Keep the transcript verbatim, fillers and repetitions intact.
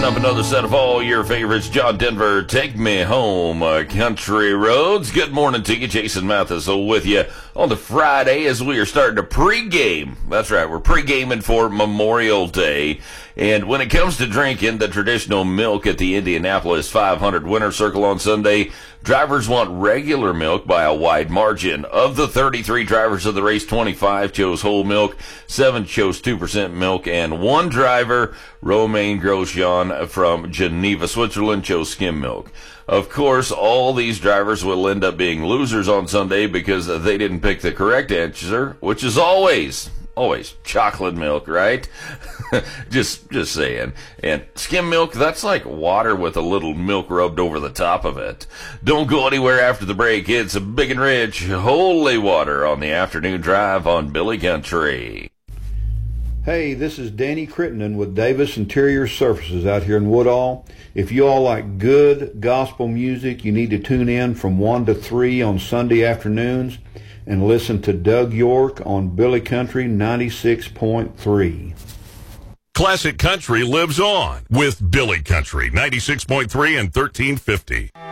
up another set of all your favorites. John Denver, Take Me Home, uh, Country Roads. Good morning to you. Jason Mathis with you on the Friday as we are starting to pregame. That's right, we're pregaming for Memorial Day. And when it comes to drinking the traditional milk at the Indianapolis five hundred Winter Circle on Sunday, drivers want regular milk by a wide margin. Of the thirty-three drivers of the race, twenty-five chose whole milk, seven chose two percent milk, and one driver, Romain Grosjean from Geneva, Switzerland, chose skim milk. Of course, all these drivers will end up being losers on Sunday because they didn't pick the correct answer, which is always... Always chocolate milk, right? just just saying. And skim milk, that's like water with a little milk rubbed over the top of it. Don't go anywhere after the break. It's a Big and Rich Holy Water on the afternoon drive on Billy Country. Hey, this is Danny Crittenden with Davis Interior Surfaces out here in Woodall. If you all like good gospel music, you need to tune in from one to three on Sunday afternoons and listen to Doug York on Billy Country ninety-six point three. Classic Country lives on with Billy Country ninety-six point three and thirteen fifty.